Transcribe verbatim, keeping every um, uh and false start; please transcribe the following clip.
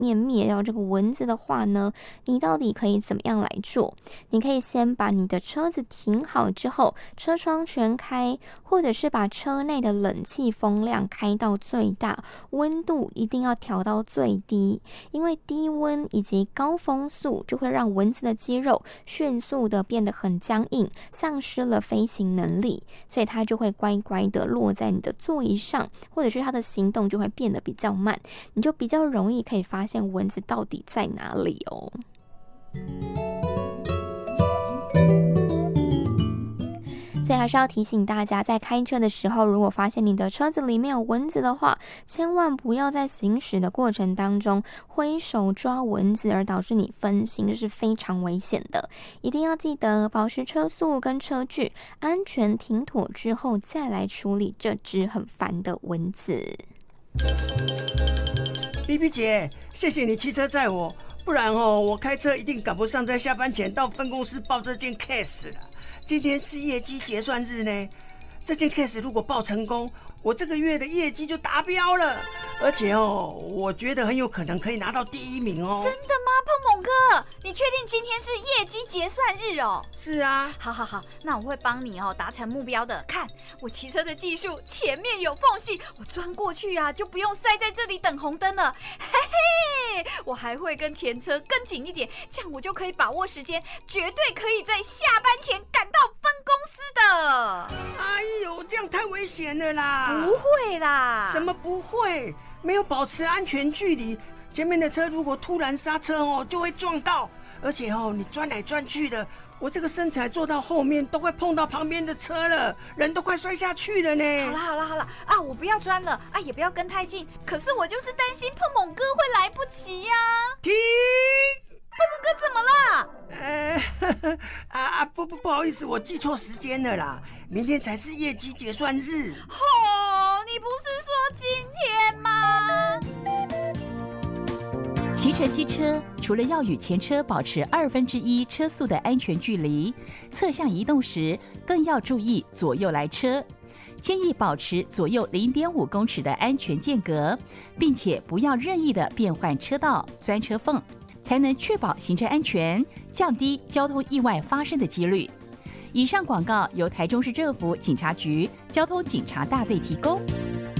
面灭掉这个蚊子的话呢，你到底可以怎么样来做？你可以先把你的车子停好之后，车窗全开，或者是把车内的冷气风量开到最大，温度一定要调到最低，因为低温以及高风速就会让蚊子的肌肉迅速的变得很僵硬，丧失了飞行能力，所以它就会乖乖的落在你的座椅上，或者是它的行动就会变得比较慢，你就比较容易可以发现蚊子到底在哪里哦。所以还是要提醒大家，在开车的时候，如果发现你的车子里面有蚊子的话，千万不要在行驶的过程当中挥手抓蚊子而导致你分心，这是非常危险的。一定要记得保持车速跟车距，安全停妥之后再来处理这只很烦的蚊子。 B B 姐，谢谢你骑车载我，不然哦，我开车一定赶不上在下班前到分公司报这件 case 了。今天是业绩结算日呢，这件 case 如果报成功，我这个月的业绩就达标了，而且哦，我觉得很有可能可以拿到第一名哦。 真的吗，碰碰哥？你确定今天是业绩结算日哦？ 是啊。 好好好，那我会帮你哦达成目标的。看我骑车的技术，前面有缝隙，我钻过去啊，就不用塞在这里等红灯了。嘿嘿，我还会跟前车跟紧一点，这样我就可以把握时间，绝对可以在下班前赶到分公司的。 哎呦，这样太危险了啦！ 不会啦。 什么不会？没有保持安全距离，前面的车如果突然刹车哦，就会撞到。而且哦，你钻来钻去的，我这个身材坐到后面都快碰到旁边的车了，人都快摔下去了呢。 好啦好啦好啦啊，我不要钻了啊，也不要跟太近。可是我就是担心碰碰哥会来不及呀、啊。 停！ 碰碰哥怎么了？ 呃，呵呵啊啊不不不好意思，我记错时间了啦，明天才是业绩结算日。 哦，你不是说今天吗？ 骑乘机车除了要与前车保持二分之一车速的安全距离，侧向移动时更要注意左右来车，建议保持左右 零点五公尺的安全间隔，并且不要任意的变换车道、钻车缝，才能确保行车安全，降低交通意外发生的几率。以上广告由台中市政府警察局交通警察大队提供。